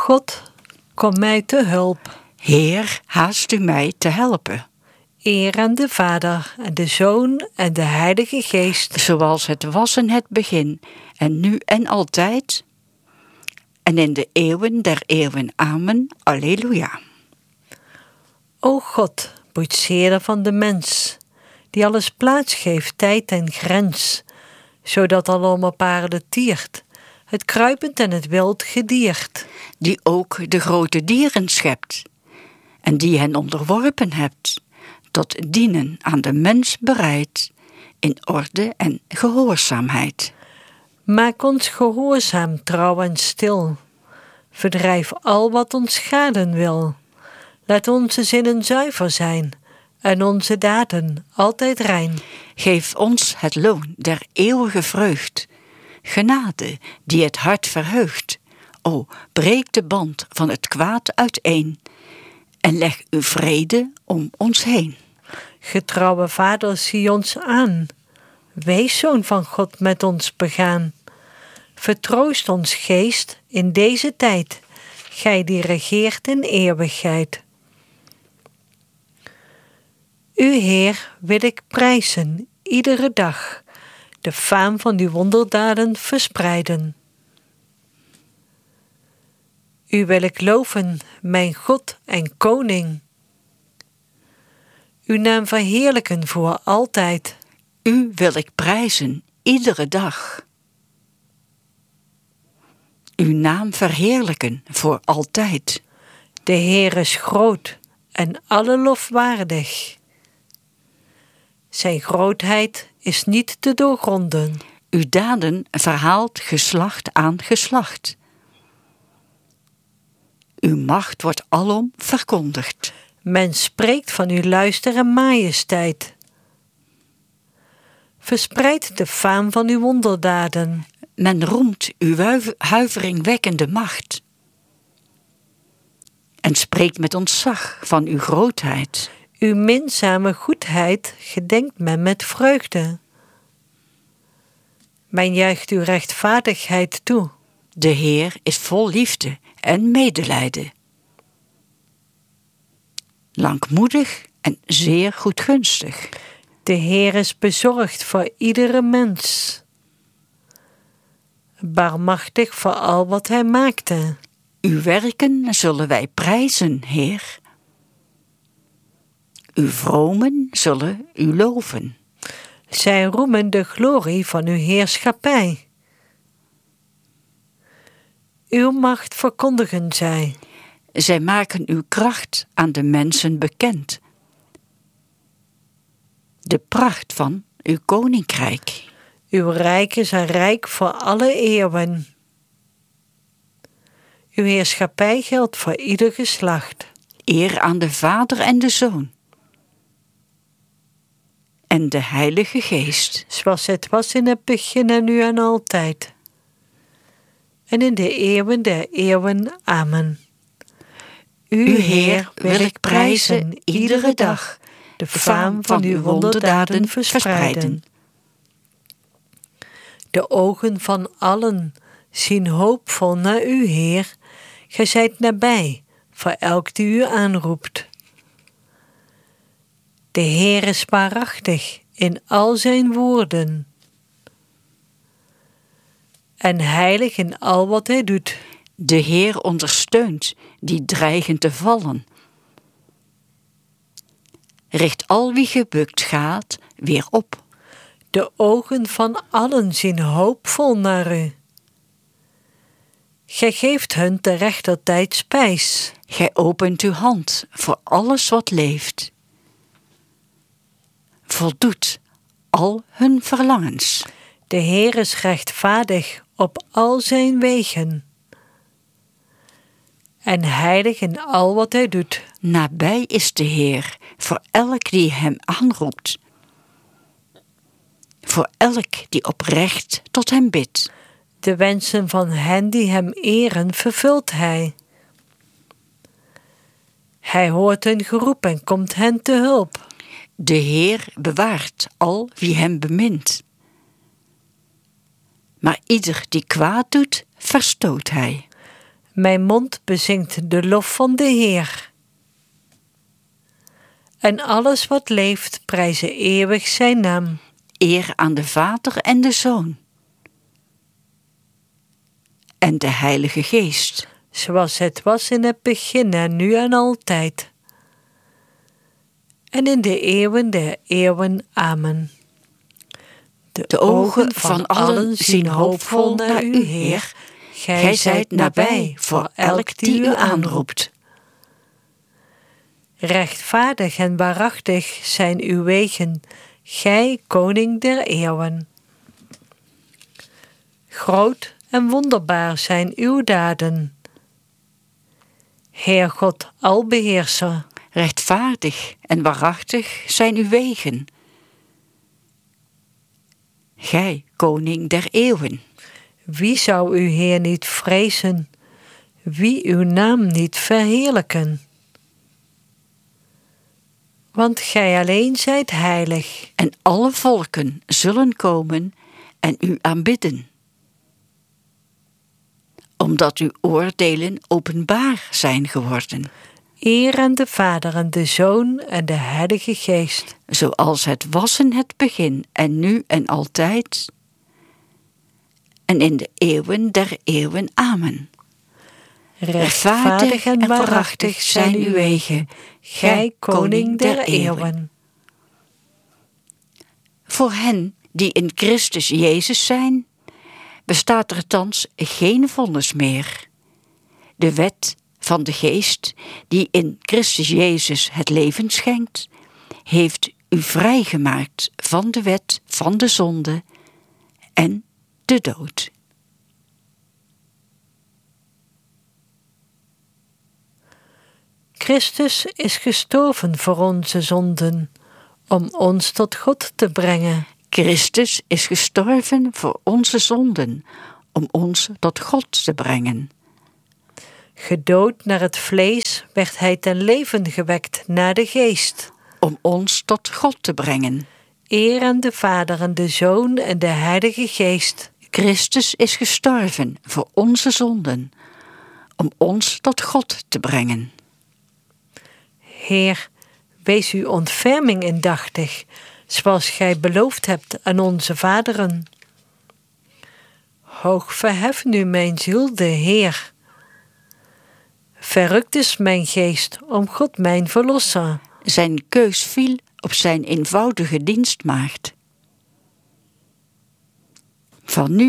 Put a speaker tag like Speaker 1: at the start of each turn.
Speaker 1: God, kom mij te hulp.
Speaker 2: Heer, haast u mij te helpen.
Speaker 1: Eer aan de Vader en de Zoon en de Heilige Geest.
Speaker 2: Zoals het was in het begin, en nu en altijd, en in de eeuwen der eeuwen. Amen. Alleluia.
Speaker 1: O God, boetseerder van de mens, die alles plaats geeft, tijd en grens, zodat alom op aarde tiert, het kruipend en het wild gediert.
Speaker 2: Die ook de grote dieren schept, en die hen onderworpen hebt, tot dienen aan de mens bereid, in orde en gehoorzaamheid.
Speaker 1: Maak ons gehoorzaam, trouw en stil. Verdrijf al wat ons schaden wil. Laat onze zinnen zuiver zijn en onze daden altijd rein.
Speaker 2: Geef ons het loon der eeuwige vreugd, genade die het hart verheugt. O, breek de band van het kwaad uiteen en leg uw vrede om ons heen.
Speaker 1: Getrouwe Vader, zie ons aan. Wees Zoon van God met ons begaan. Vertroost ons geest in deze tijd, gij die regeert in eeuwigheid. U, Heer, wil ik prijzen, iedere dag, de faam van uw wonderdaden verspreiden. U wil ik loven, mijn God en Koning. Uw naam verheerlijken voor altijd.
Speaker 2: U wil ik prijzen, iedere dag. Uw naam verheerlijken voor altijd.
Speaker 1: De Heer is groot en alle lof waardig. Zijn grootheid is niet te doorgronden.
Speaker 2: Uw daden verhaalt geslacht aan geslacht. Uw macht wordt alom verkondigd.
Speaker 1: Men spreekt van uw luister en majesteit. Verspreid de faam van uw wonderdaden.
Speaker 2: Men roemt uw huiveringwekkende macht. En spreekt met ontzag van uw grootheid.
Speaker 1: Uw minzame goedheid gedenkt men met vreugde. Men juicht uw rechtvaardigheid toe.
Speaker 2: De Heer is vol liefde en medelijden. Langmoedig en zeer goedgunstig.
Speaker 1: De Heer is bezorgd voor iedere mens. Barmachtig voor al wat hij maakte.
Speaker 2: Uw werken zullen wij prijzen, Heer. Uw vromen zullen u loven.
Speaker 1: Zij roemen de glorie van uw heerschappij. Uw macht verkondigen zij.
Speaker 2: Zij maken uw kracht aan de mensen bekend. De pracht van uw koninkrijk.
Speaker 1: Uw rijk is een rijk voor alle eeuwen. Uw heerschappij geldt voor ieder geslacht.
Speaker 2: Eer aan de Vader en de Zoon. En de Heilige Geest.
Speaker 1: Zoals het was in het begin en nu en altijd. En in de eeuwen der eeuwen. Amen.
Speaker 2: U, Heer, wil ik prijzen iedere dag,
Speaker 1: de faam van uw wonderdaden verspreiden. De ogen van allen zien hoopvol naar u, Heer. Gij zijt nabij, voor elk die u aanroept. De Heer is waarachtig in al zijn woorden. En heilig in al wat hij doet.
Speaker 2: De Heer ondersteunt die dreigen te vallen. Richt al wie gebukt gaat weer op.
Speaker 1: De ogen van allen zien hoopvol naar u. Gij geeft hun te rechter tijd spijs.
Speaker 2: Gij opent uw hand voor alles wat leeft. Voldoet al hun verlangens.
Speaker 1: De Heer is rechtvaardig op al zijn wegen. En heilig in al wat hij doet.
Speaker 2: Nabij is de Heer voor elk die hem aanroept. Voor elk die oprecht tot hem bidt.
Speaker 1: De wensen van hen die hem eren vervult hij. Hij hoort hun geroep en komt hen te hulp.
Speaker 2: De Heer bewaart al wie hem bemint. Maar ieder die kwaad doet, verstoot hij.
Speaker 1: Mijn mond bezingt de lof van de Heer. En alles wat leeft, prijze eeuwig zijn naam.
Speaker 2: Eer aan de Vader en de Zoon. En de Heilige Geest.
Speaker 1: Zoals het was in het begin en nu en altijd. En in de eeuwen der eeuwen. Amen.
Speaker 2: De ogen van allen zien hoopvol naar u, Heer. Gij zijt nabij voor elk die u aanroept.
Speaker 1: Rechtvaardig en waarachtig zijn uw wegen, gij koning der eeuwen. Groot en wonderbaar zijn uw daden, Heer God albeheerser.
Speaker 2: Rechtvaardig en waarachtig zijn uw wegen, gij koning der eeuwen.
Speaker 1: Wie zou uw Heer niet vrezen? Wie uw naam niet verheerlijken? Want gij alleen zijt heilig.
Speaker 2: En alle volken zullen komen en u aanbidden. Omdat uw oordelen openbaar zijn geworden.
Speaker 1: Eer aan de Vader en de Zoon en de Heilige Geest.
Speaker 2: Zoals het was in het begin en nu en altijd. En in de eeuwen der eeuwen. Amen.
Speaker 1: Rechtvaardig en waarachtig zijn uw wegen, gij koning der eeuwen.
Speaker 2: Voor hen die in Christus Jezus zijn, bestaat er thans geen vonnis meer. De wet van de Geest, die in Christus Jezus het leven schenkt, heeft u vrijgemaakt van de wet van de zonde en de dood.
Speaker 1: Christus is gestorven voor onze zonden, om ons tot God te brengen.
Speaker 2: Christus is gestorven voor onze zonden, om ons tot God te brengen.
Speaker 1: Gedood naar het vlees werd hij ten leven gewekt naar de geest.
Speaker 2: Om ons tot God te brengen.
Speaker 1: Eer aan de Vader en de Zoon en de Heilige Geest.
Speaker 2: Christus is gestorven voor onze zonden, om ons tot God te brengen.
Speaker 1: Heer, wees uw ontferming indachtig, zoals gij beloofd hebt aan onze vaderen. Hoog verhef nu mijn ziel de Heer. Verrukt is mijn geest om God mijn verlosser.
Speaker 2: Zijn keus viel op zijn eenvoudige dienstmaagd. Van nu